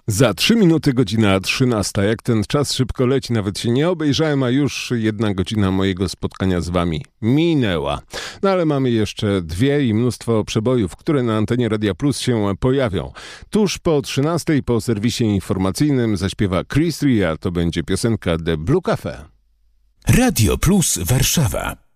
Za 3 minuty godzina 13. Jak ten czas szybko leci, nawet się nie obejrzałem, a już 1 godzina mojego spotkania z wami minęła. No ale mamy jeszcze 2 i mnóstwo przebojów, które na antenie Radia Plus się pojawią. Tuż po 13 po serwisie informacyjnym zaśpiewa Chris Ria, to będzie piosenka The Blue Cafe. Radio Plus Warszawa.